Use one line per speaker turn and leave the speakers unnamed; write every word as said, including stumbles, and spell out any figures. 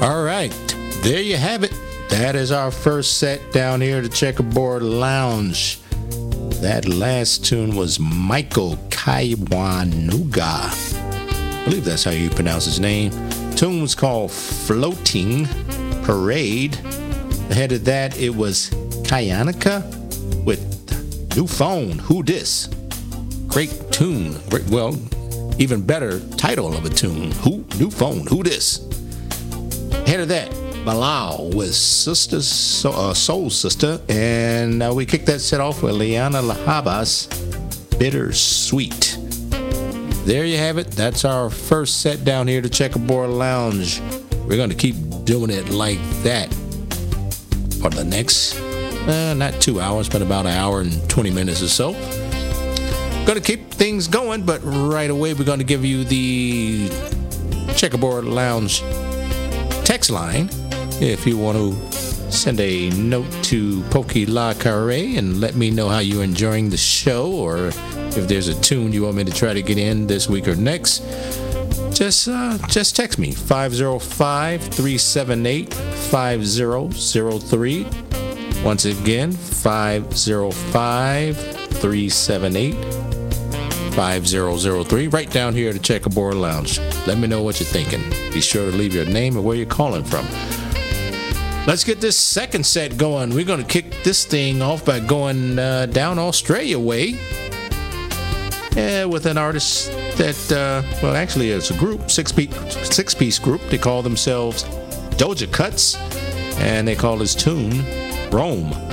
All right, there you have it. That is our first set down here at the Checkerboard Lounge. That last tune was Michael Kiwanuka. I believe that's how you pronounce his name. The tune was called Floating Parade. Ahead of that, it was Kayanika with New Phone, Who Dis? Great tune. Great, well, even better title of a tune. Who? New Phone, Who Dis? Ahead of that, Bilal with Sister, so, uh, Soul Sister. And uh, we kicked that set off with Liana Lahabas, Bittersweet. There you have it. That's our first set down here at the Checkerboard Lounge. We're going to keep doing it like that for the next, uh, not two hours, but about an hour and twenty minutes or so. Going to keep things going, but right away we're going to give you the Checkerboard Lounge text line. If you want to send a note to Pokey La Carre and let me know how you're enjoying the show, or if there's a tune you want me to try to get in this week or next, just uh, just text me, five oh five, three seven eight, five oh oh three. Once again, five oh five, three seven eight, five oh oh three. Right down here at the Checkerboard Lounge. Let me know what you're thinking. Be sure to leave your name and where you're calling from. Let's get this second set going. We're going to kick this thing off by going uh, down Australia way. Yeah, with an artist that, uh, well, actually it's a group, six-piece six-piece group. They call themselves Doja Cuts, and they call this tune Rome.